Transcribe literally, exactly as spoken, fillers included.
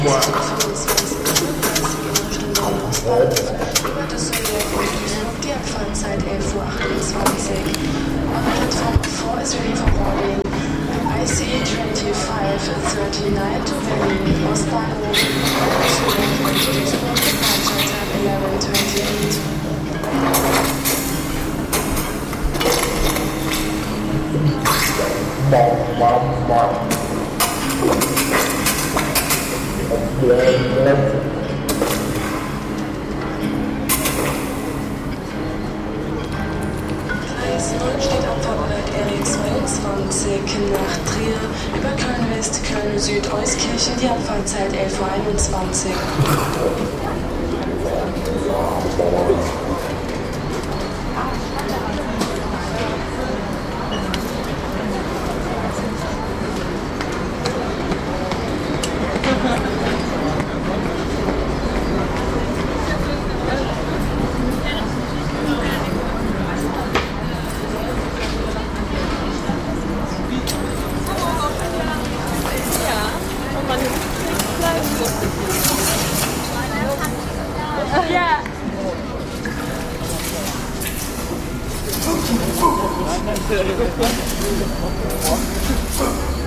Über das Soleil die Abfahrtzeit elf Uhr achtundzwanzig. On platform four is ready for boarding. I C E twenty-five thirty-nine to Berlin, Ostbahnhof. Departure time eleven twenty-eight. Gleis neun steht Abfahrbereit R E zweiundzwanzig nach Trier über Köln-West, Köln-Süd, Euskirchen, die Abfahrtzeit elf Uhr einundzwanzig. Ja.